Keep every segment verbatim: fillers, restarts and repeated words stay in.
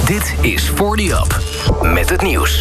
Dit is forty Up, met het nieuws.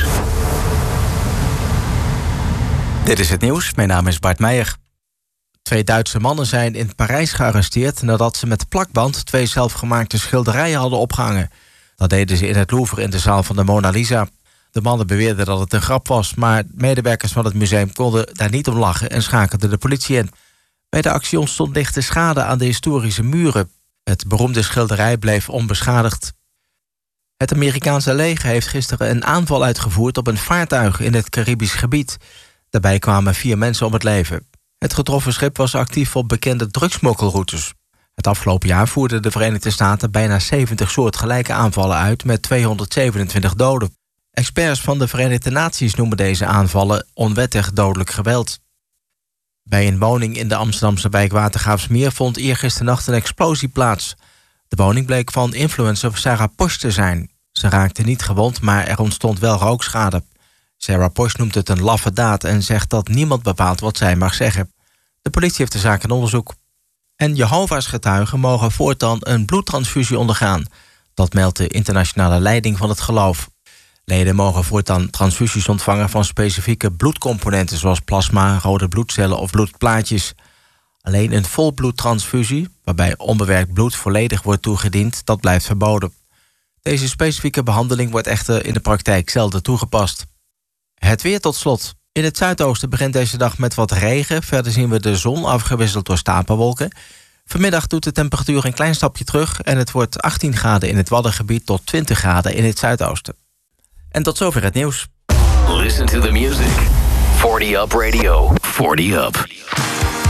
Dit is het nieuws, mijn naam is Bart Meijer. Twee Duitse mannen zijn in Parijs gearresteerd nadat ze met plakband twee zelfgemaakte schilderijen hadden opgehangen. Dat deden ze in het Louvre in de zaal van de Mona Lisa. De mannen beweerden dat het een grap was, maar medewerkers van het museum konden daar niet om lachen en schakelden de politie in. Bij de actie ontstond lichte schade aan de historische muren. Het beroemde schilderij bleef onbeschadigd. Het Amerikaanse leger heeft gisteren een aanval uitgevoerd op een vaartuig in het Caribisch gebied. Daarbij kwamen vier mensen om het leven. Het getroffen schip was actief op bekende drugsmokkelroutes. Het afgelopen jaar voerden de Verenigde Staten bijna zeventig soortgelijke aanvallen uit met tweehonderdzevenentwintig doden. Experts van de Verenigde Naties noemen deze aanvallen onwettig dodelijk geweld. Bij een woning in de Amsterdamse wijk Watergraafsmeer vond eergisternacht een explosie plaats. De woning bleek van influencer Sarah Posch te zijn. Ze raakte niet gewond, maar er ontstond wel rookschade. Sarah Posch noemt het een laffe daad en zegt dat niemand bepaalt wat zij mag zeggen. De politie heeft de zaak in onderzoek. En Jehovah's getuigen mogen voortaan een bloedtransfusie ondergaan. Dat meldt de internationale leiding van het geloof. Leden mogen voortaan transfusies ontvangen van specifieke bloedcomponenten zoals plasma, rode bloedcellen of bloedplaatjes. Alleen een volbloedtransfusie, waarbij onbewerkt bloed volledig wordt toegediend, dat blijft verboden. Deze specifieke behandeling wordt echter in de praktijk zelden toegepast. Het weer tot slot. In het zuidoosten begint deze dag met wat regen. Verder zien we de zon afgewisseld door stapelwolken. Vanmiddag doet de temperatuur een klein stapje terug en het wordt achttien graden in het Waddengebied tot twintig graden in het zuidoosten. En tot zover het nieuws. Listen to the music. forty Up Radio. forty Up.